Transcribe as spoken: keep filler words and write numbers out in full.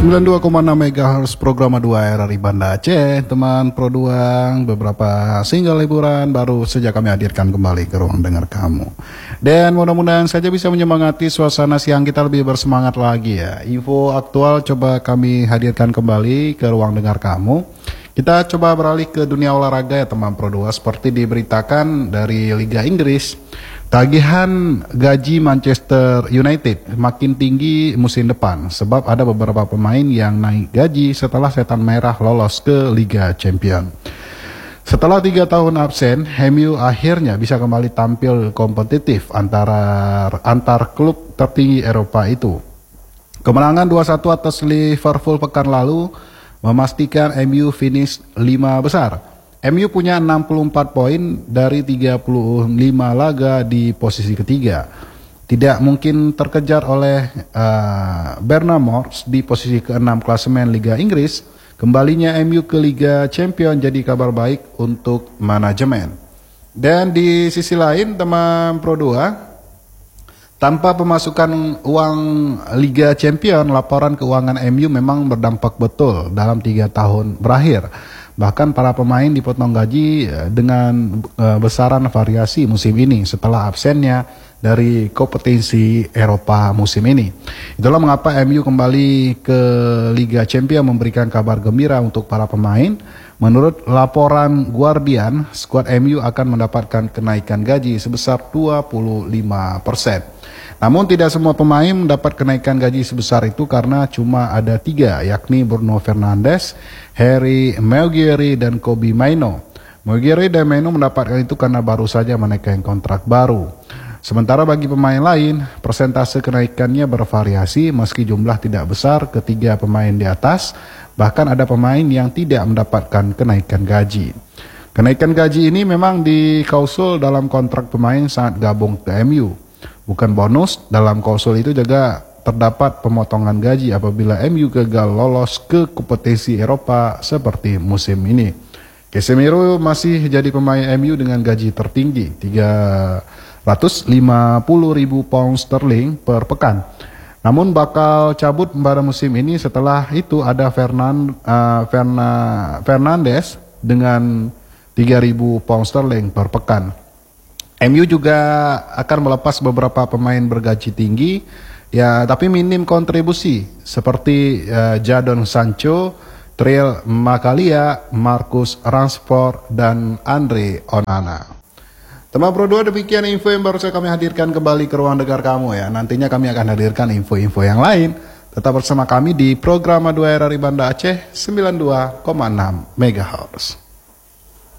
sembilan puluh dua koma enam megahertz program dua R R I Banda Aceh. Teman Pro dua, beberapa single liburan baru saja kami hadirkan kembali ke ruang dengar kamu. Dan mudah-mudahan saja bisa menyemangati suasana siang kita lebih bersemangat lagi ya. Info aktual coba kami hadirkan kembali ke ruang dengar kamu. Kita coba beralih ke dunia olahraga ya teman Pro dua. Seperti diberitakan dari Liga Inggris, tagihan gaji Manchester United makin tinggi musim depan sebab ada beberapa pemain yang naik gaji setelah Setan Merah lolos ke Liga Champions. Setelah tiga tahun absen, M U akhirnya bisa kembali tampil kompetitif antara antar klub tertinggi Eropa itu. Kemenangan dua satu atas Liverpool pekan lalu memastikan M U finish lima besar. M U punya enam puluh empat poin dari tiga puluh lima laga di posisi ketiga. Tidak mungkin terkejar oleh uh, Bournemouth di posisi keenam klasemen Liga Inggris. Kembalinya M U ke Liga Champions jadi kabar baik untuk manajemen. Dan di sisi lain teman Pro dua, tanpa pemasukan uang Liga Champions, laporan keuangan M U memang berdampak betul dalam tiga tahun berakhir. Bahkan para pemain dipotong gaji dengan uh, besaran variasi musim ini setelah absennya dari kompetisi Eropa musim ini. Itulah mengapa M U kembali ke Liga Champions memberikan kabar gembira untuk para pemain. Menurut laporan Guardian, skuad M U akan mendapatkan kenaikan gaji sebesar dua puluh lima persen. Namun tidak semua pemain mendapat kenaikan gaji sebesar itu karena cuma ada tiga, yakni Bruno Fernandes, Harry Maguire, dan Kobbie Mainoo. Maguire dan Mainoo mendapatkan itu karena baru saja menaikkan kontrak baru. Sementara bagi pemain lain, persentase kenaikannya bervariasi meski jumlah tidak besar ketiga pemain di atas, bahkan ada pemain yang tidak mendapatkan kenaikan gaji. Kenaikan gaji ini memang diklausul dalam kontrak pemain saat gabung ke M U. Bukan bonus, dalam klausul itu juga terdapat pemotongan gaji apabila M U gagal lolos ke kompetisi Eropa seperti musim ini. Casemiro masih jadi pemain M U dengan gaji tertinggi, tiga ratus lima puluh ribu pound sterling per pekan. Namun bakal cabut pada musim ini. Setelah itu ada Fernan, uh, Ferna, Fernandes dengan tiga ribu pound sterling per pekan. M U juga akan melepas beberapa pemain bergaji tinggi, ya tapi minim kontribusi seperti uh, Jadon Sancho, Triel Makalia, Marcus Rashford, dan Andre Onana. Teman Pro dua, demikian info yang baru saya kami hadirkan kembali ke ruang dengar kamu ya. Nantinya kami akan hadirkan info-info yang lain. Tetap bersama kami di program dua R R I Banda Aceh sembilan puluh dua koma enam megahertz.